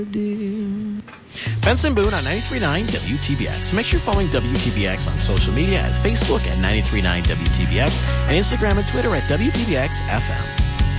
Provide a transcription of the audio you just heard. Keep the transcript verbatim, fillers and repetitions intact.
Benson Boone on ninety-three point nine W T B X. Make sure you're following W T B X on social media at Facebook at ninety-three point nine W T B X and Instagram and Twitter at W T B X F M.